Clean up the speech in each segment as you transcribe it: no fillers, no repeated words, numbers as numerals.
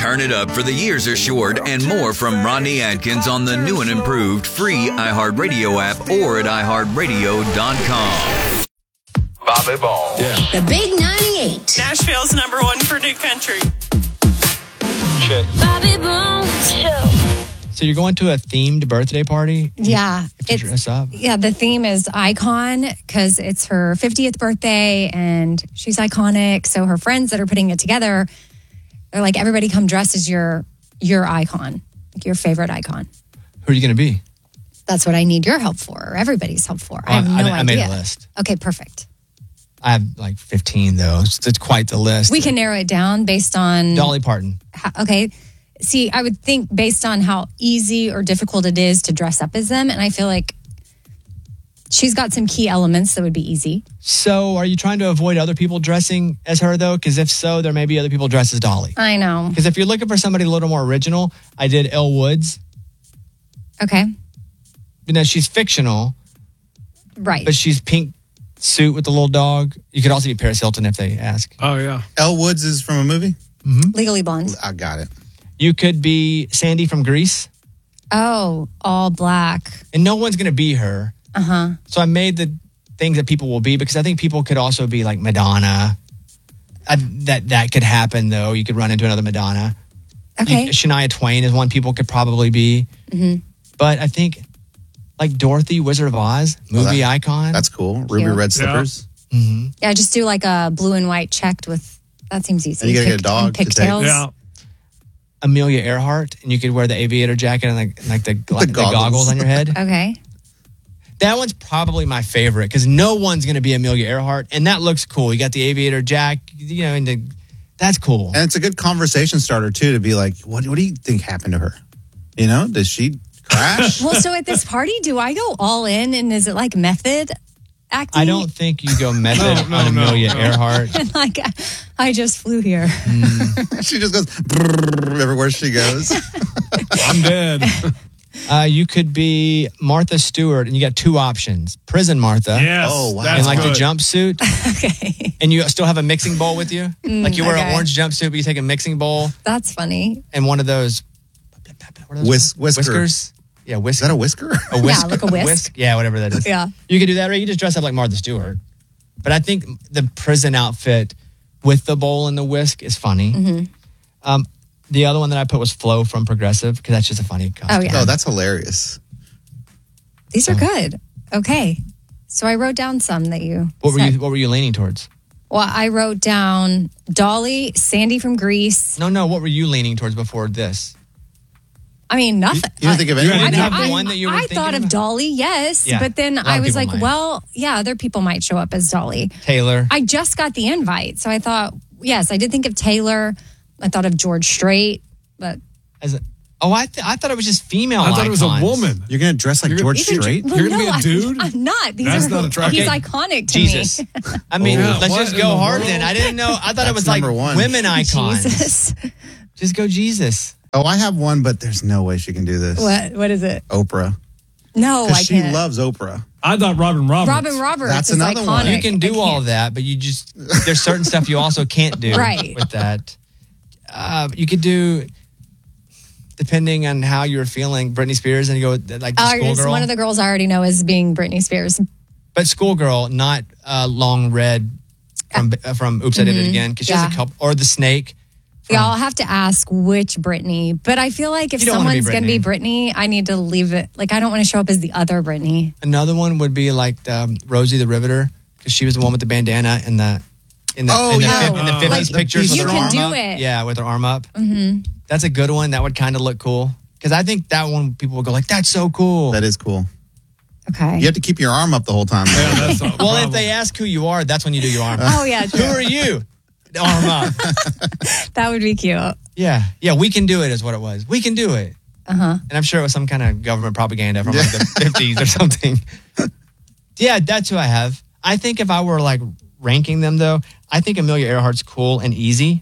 Turn it up for the years are short and more from Rodney Atkins on the new and improved free iHeartRadio app or at iHeartRadio.com. Bobby Ball. Yeah. The Big 98. Nashville's number one for new country. Check. Bobby Bones Show. So you're going to a themed birthday party? Yeah. To dress up? Yeah, the theme is Icon because it's her 50th birthday and she's iconic. So her friends that are putting it together, they're like, everybody come dress as your icon, like your favorite icon. Who are you going to be? That's what I need your help for, or everybody's help for. I have no idea. I made a list. Okay, perfect. I have like 15, though. It's quite the list. We can narrow it down based on... Dolly Parton. Okay. See, I would think based on how easy or difficult it is to dress up as them, and I feel like she's got some key elements that would be easy. So are you trying to avoid other people dressing as her, though? Because if so, there may be other people dressed as Dolly. I know. Because if you're looking for somebody a little more original, I did Elle Woods. Okay. You know, she's fictional. Right. But she's pink suit with the little dog. You could also be Paris Hilton if they ask. Oh, yeah. Elle Woods is from a movie? Mm-hmm. Legally Blonde. I got it. You could be Sandy from Grease. Oh, all black. And no one's going to be her. Uh-huh. So I made the things that people will be because I think people could also be like Madonna. That could happen, though. You could run into another Madonna. Okay. Shania Twain is one people could probably be. Mm-hmm. But I think like Dorothy, Wizard of Oz, movie icon. That's cool. Ruby Red Slippers. Yeah. Mm-hmm. Yeah, just do like a blue and white checked with, that seems easy. And you got to get a dog to take. Pigtails. Yeah. Amelia Earhart, and you could wear the aviator jacket and like the goggles on your head. Okay. That one's probably my favorite because no one's going to be Amelia Earhart, and that looks cool. You got the aviator jacket, and that's cool. And it's a good conversation starter too to be like, what do you think happened to her? You know, does she crash? Well, so at this party, do I go all in, and is it like method acting? I don't think you go method on Amelia Earhart. And like, I just flew here. She just goes everywhere she goes. I'm dead. You could be Martha Stewart, and you got two options: Prison Martha, Yes. Oh, wow. and like good. the jumpsuit, Okay. and you still have a mixing bowl with you. Like you wear okay. an orange jumpsuit, but you take a mixing bowl That's funny. and one of those whiskers. Yeah, Is that a whisker? A whisk. Yeah, like a whisk. Yeah, whatever that is. Yeah. You could do that, or you could just dress up like Martha Stewart. But I think the prison outfit with the bowl and the whisk is funny. Mm-hmm. The other one that I put was Flo from Progressive because that's just a funny costume. Oh, yeah. No, that's hilarious. These are good. Okay. So I wrote down some that you What said. were you leaning towards? Well, I wrote down Dolly, Sandy from Grease. No. What were you leaning towards before this? I mean, nothing. You didn't think of anyone? didn't I mean, have the one that you were I thinking thought of about? Dolly, yes. Yeah, But then a lot I of was people like, might. well, yeah, other people might show up as Dolly. Taylor. I just got the invite. So I thought, yes, I did think of Taylor. I thought of George Strait. But I thought it was just female I thought it was a icons. woman. You're going to dress like George Strait? You're gonna be a dude? I'm not. That's not attractive. He's Okay. iconic to Jesus. me. I mean, Yeah, let's what just in go the hard world? then. I didn't know. I thought it was like number one. women icons. Jesus. Just go Jesus. Oh, I have one, but there's no way she can do this. What is it? Oprah. No, I Because she can't. loves Oprah. I thought Robin Roberts. Robin Roberts That's is another iconic. one. You can I do all can't. that, but you just there's certain stuff you also can't do Right. with that. You could do, depending on how you're feeling, Britney Spears, and you go with, like the It's schoolgirl. one of the girls I already know as being Britney Spears. But schoolgirl, not long red from Oops, I Did It Again, because she has Yeah. a couple, or the snake. Yeah, I'll have to ask which Britney. But I feel like if You don't wanna be someone's going to be Britney, I need to leave it. Like, I don't want to show up as the other Britney. Another one would be like Rosie the Riveter, because she was the one with the bandana in the in the 50s Like, pictures. you with her can arm do up. it. Yeah, with her arm up. Mm-hmm. That's a good one. That would kind of look cool. Because I think that one people would go like, that's so cool. That is cool. Okay. You have to keep your arm up the whole time. Yeah, that's not the Well, if problem. they ask who you are, that's when you do your arm up. Oh, yeah, Who true. are you? Arm up. That would be cute. Yeah, we can do it is what it was. We can do it. Uh-huh. And I'm sure it was some kind of government propaganda from like the 50s or something. Yeah, that's who I have. I think if I were like ranking them though, I think Amelia Earhart's cool and easy.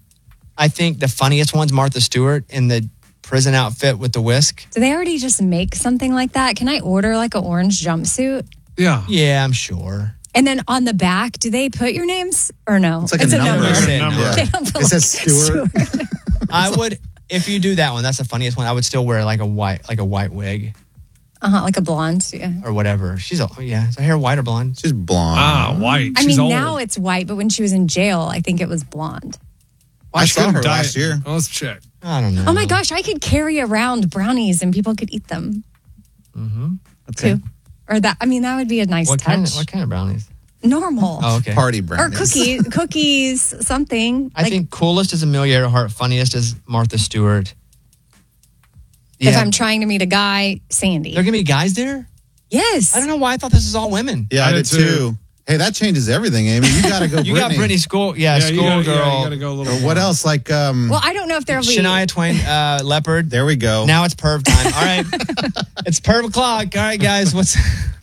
I think the funniest one's Martha Stewart in the prison outfit with the whisk. Do they already just make something like that? Can I order like an orange jumpsuit? Yeah. Yeah, I'm sure. And then on the back, do they put your names or no? It's like a number. It's a number. Yeah. They don't put It says like Stewart. I would, if you do that one, that's the funniest one. I would still wear like a white wig Like a blonde. Yeah. or whatever. Is her hair white or blonde? She's blonde. Ah, white. I She's mean, old. now it's white, but when she was in jail, I think it was blonde. I saw her Diet. last year. Oh, let's check. I don't know. Oh my gosh, I could carry around brownies and people could eat them Okay. too. Or that, I mean, that would be a nice What touch. kind of brownies? Normal. Oh, okay. Party Or brownies. cookies, something. I think coolest is Amelia Earhart. Funniest is Martha Stewart. If I'm trying to meet a guy, Sandy. there gonna be guys there. Yes. I don't know why I thought this is all women. Yeah, I did too. Hey, that changes everything, Amy. You got to go. You got Britney school, you gotta- schoolgirl. you gotta go a little. Or what else? Like, Well, I don't know if there'll be. Shania Twain, Leopard. there we go. Now it's perv time. All right. It's perv o'clock. All right, guys. What's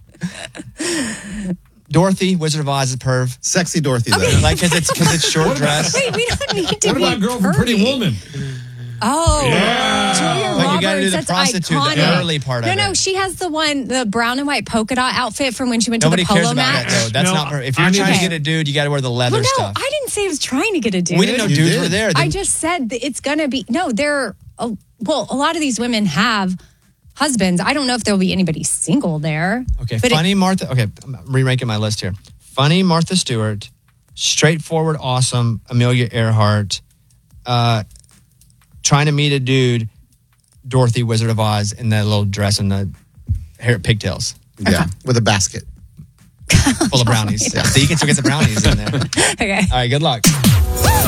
Dorothy, Wizard of Oz is perv. Sexy Dorothy, though. Like, cause it's short dress. Wait, we don't need to What be about Girl from Pretty pervy. Woman? Oh, Yeah. Julia But you gotta Roberts, do the that's prostitute, the iconic. early part of No, it. she has the brown and white polka dot outfit from when she went Nobody to the cares polo about match. that though. That's No, not perv. If you're I mean- trying to get a dude, you got to wear the leather Well, no, stuff. I didn't say I was trying to get a dude. We didn't know You dudes did. were there. I just said that it's going to be, no, a lot of these women have husbands. I don't know if there'll be anybody single there. Okay, but funny Martha. Okay, I'm re-ranking my list here. Funny Martha Stewart, straightforward, awesome Amelia Earhart, trying to meet a dude, Dorothy, Wizard of Oz, in that little dress and the hair pigtails, Yeah, with a basket. full of brownies. So you can still get the brownies in there. Okay. All right, good luck.